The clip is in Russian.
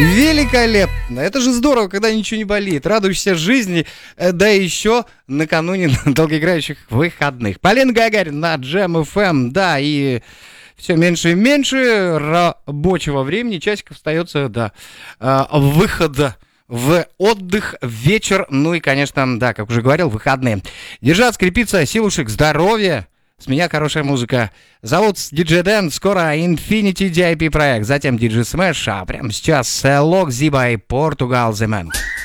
Великолепно! Это же здорово, когда ничего не болит. Радуешься жизни, да еще накануне долгоиграющих выходных. Полина Гагарина на Jam FM, да, и все меньше и меньше рабочего времени, часиков остается до выхода в отдых, в вечер, ну и, конечно, да, как уже говорил, выходные. Держать, скрепиться, силушек, здоровья. С меня хорошая музыка. Зовут DJ Дэн, скоро Infinity DIP проект, затем DJ Smash, а прямо сейчас Lok Ziba и Portugal The Man.